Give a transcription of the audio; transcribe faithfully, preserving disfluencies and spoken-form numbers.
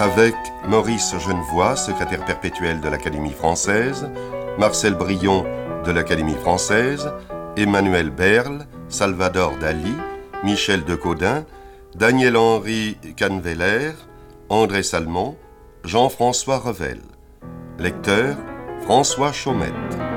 avec Maurice Genevoix, secrétaire perpétuel de l'Académie française, Marcel Brion de l'Académie française, Emmanuel Berle, Salvador Dali, Michel Decaudin, Daniel-Henri Canveller, André Salmon, Jean-François Revel. Lecteur, François Chaumette.